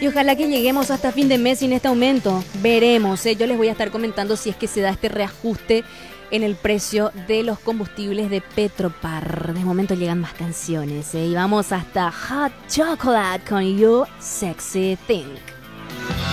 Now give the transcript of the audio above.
Y ojalá que lleguemos hasta fin de mes sin este aumento. Veremos, ¿eh? Yo les voy a estar comentando si es que se da este reajuste en el precio de los combustibles de Petropar. De momento llegan más canciones, ¿eh? Y vamos hasta Hot Chocolate con You Sexy Thing.